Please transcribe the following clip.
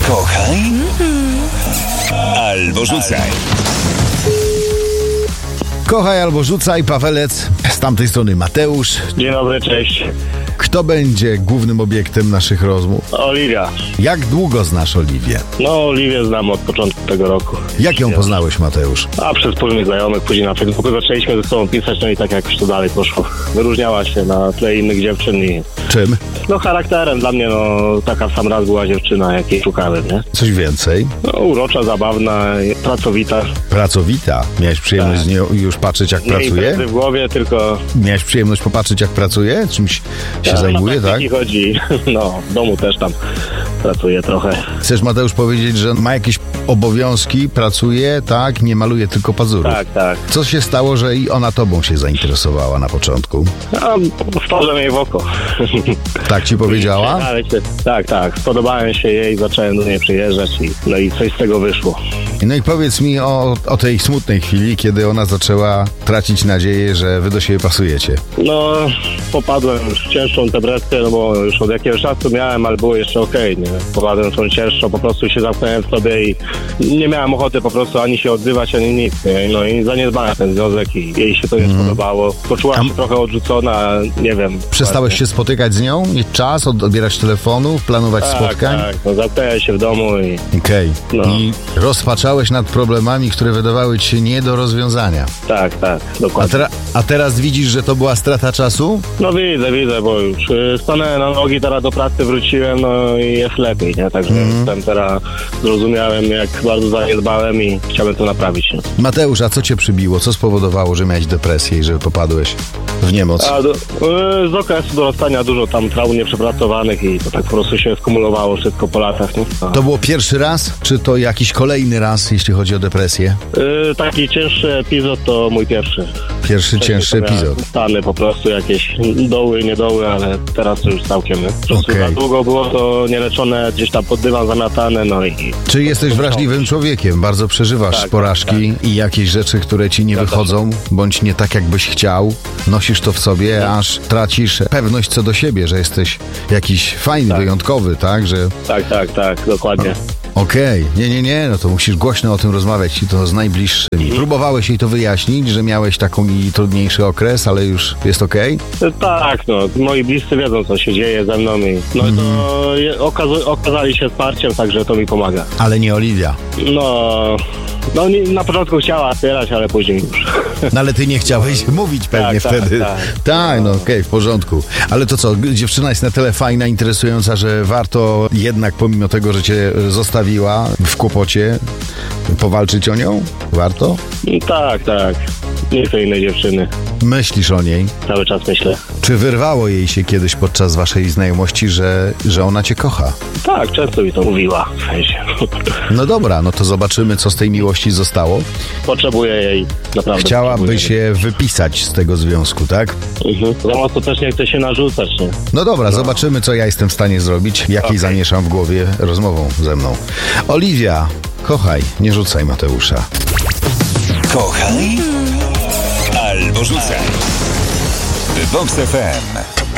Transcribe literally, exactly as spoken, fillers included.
Kochaj albo rzucaj. Kochaj albo rzucaj, Pawelec, z tamtej strony Mateusz. Dzień dobry, cześć. Kto będzie głównym obiektem naszych rozmów? Oliwia. Jak długo znasz Oliwię? No, Oliwię znam od początku tego roku. Jak ją poznałeś, Mateusz? A przez wspólnych znajomych, później na Facebooku zaczęliśmy ze sobą pisać, no i tak jakoś to dalej poszło. Wyróżniała się na tle innych dziewczyn i... Czym? No charakterem dla mnie, no taka w sam raz była dziewczyna, jakiej szukałem, nie? Coś więcej? No urocza, zabawna, pracowita. Pracowita. Miałeś przyjemność Tak. z nią już patrzeć, jak Nie pracuje? imprezy w głowie, tylko... Miałeś przyjemność popatrzeć, jak pracuje? Czymś się zajmuje, no, tak? I chodzi. No, w domu też tam pracuje trochę. Chcesz, Mateusz, powiedzieć, że ma jakieś obowiązki, pracuje, tak? Nie maluje tylko pazurów. Tak, tak. Co się stało, że i ona tobą się zainteresowała na początku? A wpadłem jej w oko. Tak ci powiedziała? Ale się, tak, tak. Spodobałem się jej, zacząłem do niej przyjeżdżać i, no i coś z tego wyszło. No i powiedz mi o, o tej smutnej chwili, kiedy ona zaczęła tracić nadzieję, że wy do siebie pasujecie. No, popadłem już w cięższą depresję, no bo już od jakiegoś czasu miałem, ale było jeszcze okej, nie? Popadłem w tą cięższą, po prostu się zamknąłem w sobie i nie miałem ochoty po prostu ani się odzywać, ani nic, nie? No i zaniedbałem ten związek i jej się to nie Mhm. spodobało. Poczuła Tam- się trochę odrzucona, nie wiem. Przestałeś się spotykać z nią? Mieć czas, od- odbierać telefonów, planować tak, spotkań? Tak, no zamknąłem się w domu i Okej. No. I rozpaczałeś nad problemami, które wydawały ci się nie do rozwiązania. tak, tak, A, dokładnie. tera- a teraz widzisz, że to była strata czasu? No widzę, widzę, bo już y, stanąłem na nogi, teraz do pracy wróciłem, no i jest lepiej, nie? Także Mhm. jestem teraz, zrozumiałem, jak bardzo zaniedbałem i chciałbym to naprawić. Nie? Mateusz, a co cię przybiło? Co spowodowało, że miałeś depresję i że popadłeś w niemoc? A do, y, z okresu dorastania dużo tam traum nieprzepracowanych i to tak po prostu się skumulowało wszystko po latach, nie? A, To było pierwszy raz, czy to jakiś kolejny raz, jeśli chodzi o depresję? y, taki cięższy epizod to mój pierwszy. Pierwszy cięższy To miałem epizod. Stany po prostu jakieś doły, niedoły, ale teraz to już całkiem. Nie? Po prostu Okej. za długo było to nieleczone, gdzieś tam pod dywan zamiatane, no i... Czy jesteś wrażliwym człowiekiem? Bardzo przeżywasz Tak, porażki i jakieś rzeczy, które ci nie wychodzą, bądź nie tak, jakbyś chciał. Nosisz to w sobie, aż tracisz pewność co do siebie, że jesteś jakiś fajny, Tak. wyjątkowy, tak? Że Tak, tak, tak, dokładnie. okej, nie, nie, nie, no to musisz głośno o tym rozmawiać i to z najbliższymi. Próbowałeś jej to wyjaśnić, że miałeś taki trudniejszy okres, ale już jest okej? Tak, no, moi bliscy wiedzą, co się dzieje ze mną i no to je, okaza- okazali się wsparciem, także to mi pomaga. Ale nie Oliwia. No, no nie, na początku chciała wspierać, ale później już. No ale ty nie chciałeś mówić pewnie Tak, tak, wtedy. tak. Tak, no okej, w porządku. Ale to co, dziewczyna jest na tyle fajna, interesująca, że warto jednak pomimo tego, że cię zostawiła w kłopocie, powalczyć o nią? Warto? Tak, tak. Nie chcę innej dziewczyny. Myślisz o niej? Cały czas myślę. Czy wyrwało jej się kiedyś podczas waszej znajomości, że, że ona cię kocha? Tak, często mi to mówiła. W sensie. No dobra, no to zobaczymy, co z tej miłości zostało. Potrzebuję jej, naprawdę. Chciałaby potrzebuję. się wypisać z tego związku, tak? Mhm. Za mocno też nie chcę się narzucać, nie? No dobra, zobaczymy, co ja jestem w stanie zrobić, jakiej Okej. zamieszam w głowie rozmową ze mną. Oliwia, kochaj, nie rzucaj Mateusza. Kochaj albo rzucaj. Vox F M.